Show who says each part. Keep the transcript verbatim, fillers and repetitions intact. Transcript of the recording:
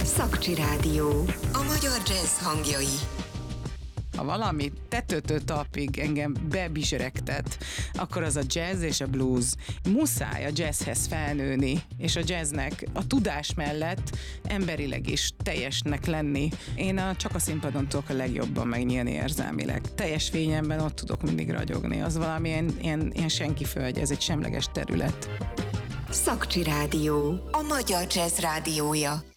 Speaker 1: Szakcsi Rádió. A magyar jazz hangjai.
Speaker 2: Ha valami tetőtől talpig engem bebizseregtet, akkor az a jazz és a blues. Muszáj a jazzhez felnőni, és a jazznek a tudás mellett emberileg is teljesnek lenni. Én a, csak a színpadon tudok a legjobban megnyílni érzelmileg. Teljes fényemben ott tudok mindig ragyogni. Az valamilyen ilyen, ilyen senki földje, ez egy semleges terület.
Speaker 1: Szakcsi Rádió. A magyar jazz rádiója.